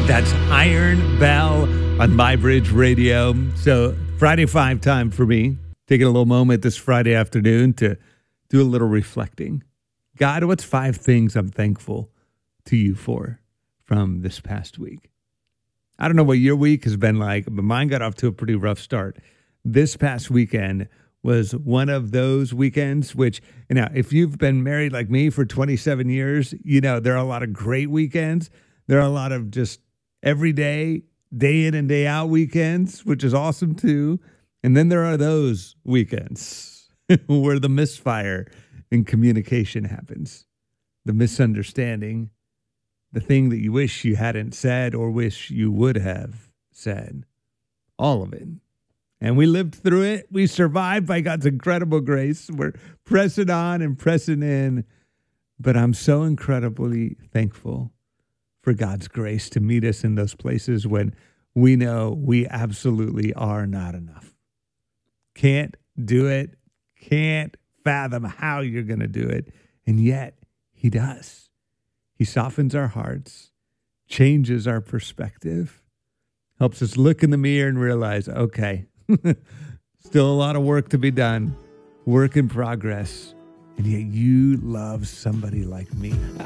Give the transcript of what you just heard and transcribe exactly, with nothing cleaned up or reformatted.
That's Iron Bell on MyBridge Radio. So Friday Five time for me. Taking a little moment this Friday afternoon to do a little reflecting. God, what's five things I'm thankful to you for from this past week? I don't know what your week has been like, but mine got off to a pretty rough start. This past weekend was one of those weekends, which, you know, if you've been married like me for twenty-seven years, you know, there are a lot of great weekends. There are a lot of just every day, day in and day out weekends, which is awesome too. And then there are those weekends where the misfire in communication happens, the misunderstanding, the thing that you wish you hadn't said or wish you would have said, all of it. And we lived through it. We survived by God's incredible grace. We're pressing on and pressing in. But I'm so incredibly thankful for God's grace to meet us in those places when we know we absolutely are not enough. Can't do it. Can't fathom how you're going to do it. And yet he does. He softens our hearts, changes our perspective, helps us look in the mirror and realize, okay, still a lot of work to be done, work in progress. And yet you love somebody like me.